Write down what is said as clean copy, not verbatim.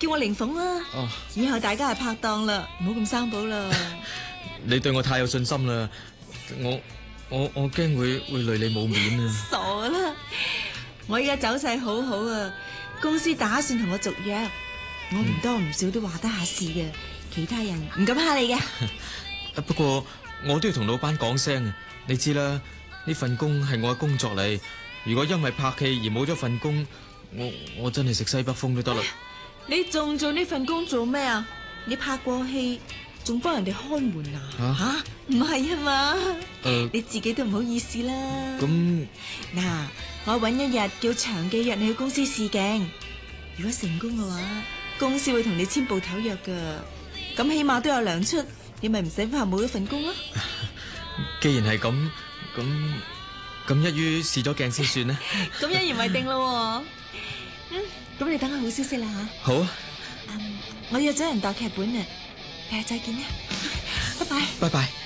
叫我玲鳳啦。 哦， 以後大家係拍檔啦，唔好咁生保啦。 你對我太有信心啦，我驚會累你冇面啊！ 傻啦，我而家走勢好好啊，公司打算同我續約，我唔多唔少都話得下事嘅，其他人唔敢蝦你嘅。 不過我都要同老闆講聲，你知啦，呢份工係我嘅工作嚟，如果因為拍戲而冇咗份工，我真係食西北風都得啦。 你仲做呢份工做咩啊？你拍過戲，仲幫人哋看門啊？吓，唔係啊嘛？你自己都唔好意思啦。 咁嗱，我搵一日叫長記約你去公司試鏡，如果成功嘅話，公司會同你簽部頭約噶，咁起碼都有糧出，你咪唔使怕冇咗份工咯。 既然係咁，咁一於試咗鏡先算啦。 咁一言為定咯。咁你等下好消息啦吓。 好啊。 我約咗人度劇本啊，第日再見啦，拜拜。 拜拜。